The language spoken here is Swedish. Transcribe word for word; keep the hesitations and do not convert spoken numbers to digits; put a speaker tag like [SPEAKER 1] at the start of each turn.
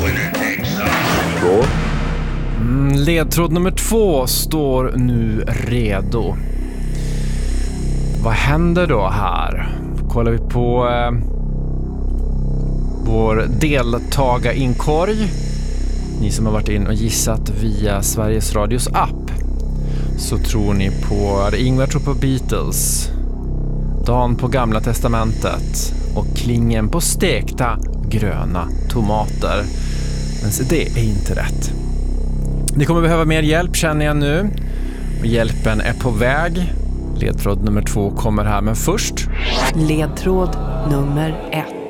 [SPEAKER 1] Två.
[SPEAKER 2] Mm, ledtråd nummer två står nu redo. Vad händer då här? Kollar vi på eh, vår deltagarinkorg. Ni som har varit in och gissat via Sveriges Radios app, så tror ni på, Ingvar tror på Beatles, Dan på Gamla Testamentet och Klingen på stekta gröna tomater. Men så det är inte rätt. Ni kommer behöva mer hjälp, känner jag nu. Och hjälpen är på väg. Ledtråd nummer två kommer här, men först...
[SPEAKER 3] Ledtråd nummer ett.